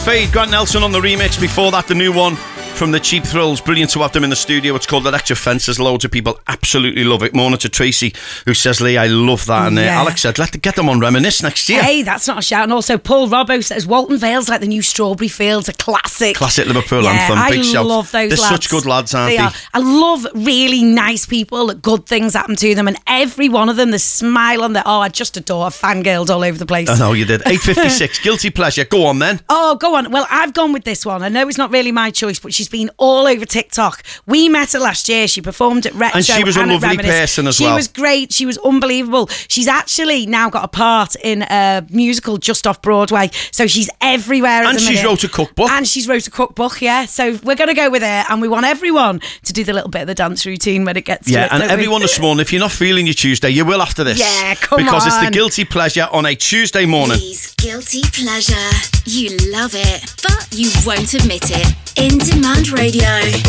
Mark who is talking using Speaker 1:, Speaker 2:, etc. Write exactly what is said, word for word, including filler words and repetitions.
Speaker 1: Fade, Grant Nelson on the remix. Before that, the new one from the Cheap Thrills. Brilliant to have them in the studio. It's called Electric Fences. Loads of people absolutely love it. Morning to Tracy, who says, Lee, I love that. And uh,
Speaker 2: Yeah.
Speaker 1: Alex said, let get them on Reminisce next year.
Speaker 2: Hey, that's not a shout. And also Paul Robbo says Walton Vale's like the new Strawberry Fields, a classic.
Speaker 1: Classic Liverpool
Speaker 2: yeah,
Speaker 1: anthem. Big
Speaker 2: I
Speaker 1: shout.
Speaker 2: love those
Speaker 1: They're
Speaker 2: lads.
Speaker 1: such good lads, aren't
Speaker 2: they?
Speaker 1: they?
Speaker 2: Are. I love really nice people that good things happen to them, and every one of them, the smile on their, oh, I just adore fangirls all over the place.
Speaker 1: I know you did. eight fifty-six, Guilty Pleasure. Go on then.
Speaker 2: Oh, go on. Well, I've gone with this one. I know it's not really my choice, but she's been all over TikTok. We met her last year. She performed at Retro.
Speaker 1: And she was a
Speaker 2: and at
Speaker 1: lovely
Speaker 2: Reminisce.
Speaker 1: person as
Speaker 2: she
Speaker 1: well.
Speaker 2: She was great. She was unbelievable. She's actually now got a part in a musical just off Broadway. So she's everywhere at
Speaker 1: And
Speaker 2: the
Speaker 1: she's
Speaker 2: minute.
Speaker 1: wrote a cookbook.
Speaker 2: And she's wrote a cookbook, yeah. So we're going to go with her, and we want everyone to do the little bit of the dance routine when it gets
Speaker 1: Yeah,
Speaker 2: to it.
Speaker 1: and
Speaker 2: don't we?
Speaker 1: everyone this morning, if you're not feeling your Tuesday, you will after this.
Speaker 2: Yeah, come
Speaker 1: Because it's the
Speaker 2: on.
Speaker 1: Guilty Pleasure on a Tuesday morning.
Speaker 3: Lee's Guilty Pleasure. You love it, but you won't admit it. In Demand Radio.